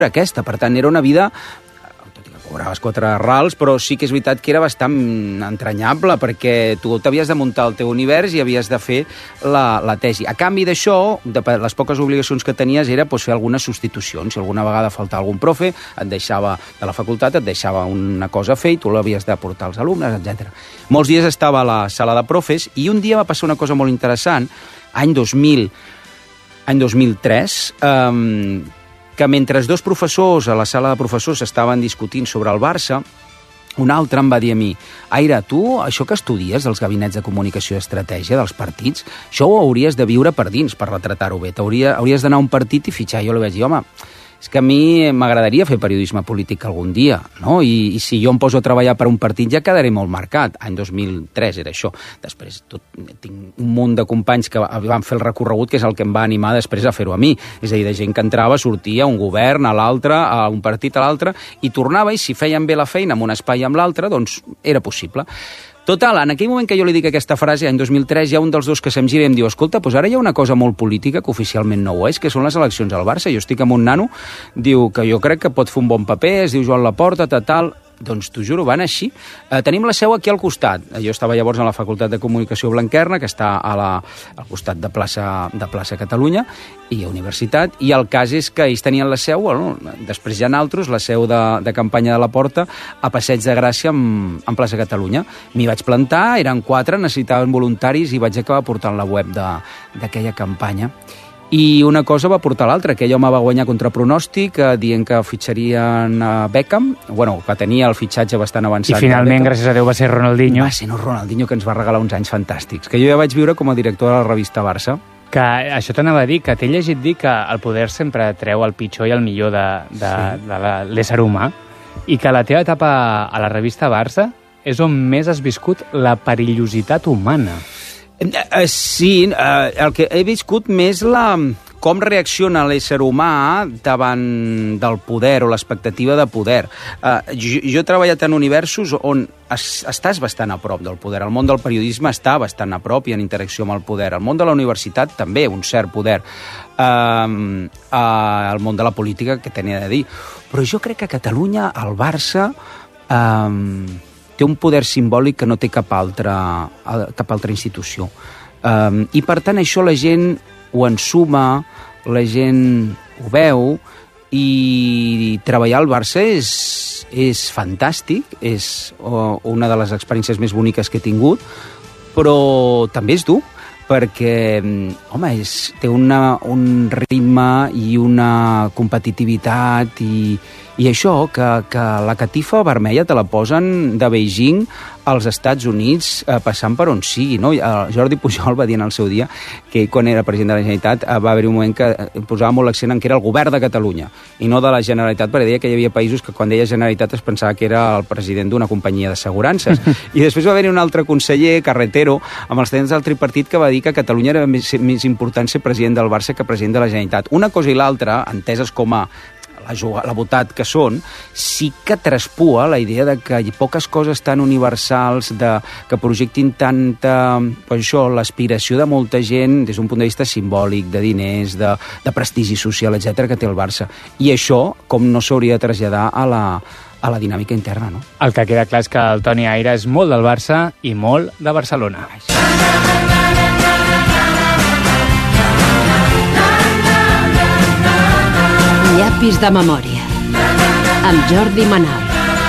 aquesta. Per tant, era una vida, tot i que cobraves 4 rals, però sí que és veritat que era bastant entranyable, perquè tu t'havies de muntar el teu univers i havies de fer la tesi. A canvi d'això, les poques obligacions que tenies era fer algunes substitucions. Si alguna vegada faltava algun profe, et deixava de la facultat, et deixava una cosa a fer i tu l'havies de portar als alumnes, etc. Molts dies estava a la sala de profes i un dia va passar una cosa molt interessant, any 2003, que mentre 2 professors a la sala de professors estaven discutint sobre el Barça, un altre em va dir a mi: Aire, tu, això que estudies dels gabinets de comunicació i estratègia dels partits, això ho hauries de viure per dins, per retratar-ho bé. Hauries d'anar a un partit i fitxar. Jo li vaig dir: home, és que a mi m'agradaria fer periodisme polític algun dia, no? I si jo em poso a treballar per un partit ja quedaré molt marcat. Any 2003 era això. Després tinc un munt de companys que van fer el recorregut, que és el que em va animar després a fer-ho a mi. És a dir, de gent que entrava, sortia a un govern, a l'altre, a un partit, a l'altre, i tornava, i si feien bé la feina en un espai i en l'altre, doncs era possible. Total, en aquell moment que jo li dic aquesta frase, any 2003, hi ha un dels dos que se'm gira i em diu: escolta, doncs ara hi ha una cosa molt política que oficialment no ho és, que són les eleccions al Barça. Jo estic amb un nano, diu que jo crec que pot fer un bon paper, es diu Joan Laporta, tal. Doncs t'ho juro, van així. Tenim la seu aquí al costat. Jo estava llavors a la Facultat de Comunicació Blanquerna, que està al costat de plaça Catalunya, i a Universitat, i el cas és que ells tenien la seu, bueno, després hi ha altres, la seu de campanya de la Porta, a Passeig de Gràcia, en plaça Catalunya. M'hi vaig plantar, eren 4, necessitaven voluntaris, i vaig acabar portant la web d'aquella campanya. I una cosa va portar l'altra, que ell home va guanyar contra pronòstic, dient que fitxarien Beckham, bueno, que tenia el fitxatge bastant avançat. I finalment, gràcies a Déu, va ser Ronaldinho. Va ser Ronaldinho, que ens va regalar uns anys fantàstics, que jo ja vaig viure com a director de la revista Barça. Que això t'anava a dir, que t'he llegit dir que el poder sempre treu el pitjor i el millor de l'ésser humà, i que la teva etapa a la revista Barça és on més has viscut la perillositat humana. Sí, el que he viscut més com reacciona l'ésser humà davant del poder o l'expectativa de poder. Jo he treballat en universos on estàs bastant a prop del poder. El món del periodisme està bastant a prop i en interacció amb el poder. El món de la universitat també, un cert poder. El món de la política, que tenia de dir. Però jo crec que a Catalunya, el Barça, té un poder simbòlic que no té cap altra institució. I per tant això la gent ho ensuma, la gent ho veu, i treballar al Barça és fantàstic, és una de les experiències més boniques que he tingut, però també és dur, perquè, home, té un ritme i una competitivitat i això, que la catifa vermella te la posen de Beijing als Estats Units, passant per on sigui, no? Jordi Pujol va dir en el seu dia que quan era president de la Generalitat va haver un moment que posava molt l'accent en que era el govern de Catalunya i no de la Generalitat, perquè deia que hi havia països que quan deia Generalitat es pensava que era el president d'una companyia d'assegurances. I després va haver un altre conseller, Carretero, amb els temps del tripartit, que va dir que a Catalunya era més important ser president del Barça que president de la Generalitat. Una cosa i l'altra, enteses com a la botat que són, sí que traspua la idea de que poques coses tan universals, que projectin tanta, l'aspiració de molta gent des d'un punt de vista simbòlic, de diners, de prestigi social, etc., que té el Barça. I això, com no s'hauria de traslladar a la dinàmica interna, no? El que queda clar és que el Toni Aire és molt del Barça i molt de Barcelona. Llapis de memòria, amb Jordi Manal.